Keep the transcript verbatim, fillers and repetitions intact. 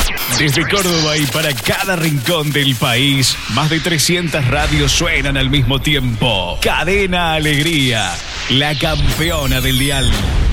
Desde Córdoba y para cada rincón del país, más de trescientas radios suenan al mismo tiempo. Cadena Alegría, la campeona del dial.